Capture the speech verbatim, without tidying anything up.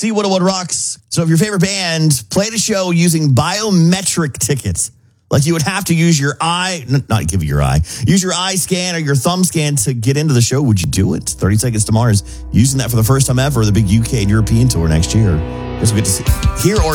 C one oh one Rocks. So if your favorite band played a show using biometric tickets, like you would have to use your eye, not give you your eye, use your eye scan or your thumb scan to get into the show, would you do it? thirty Seconds to Mars using that for the first time ever, the big U K and European tour next year. Guess we'll get to see, hear or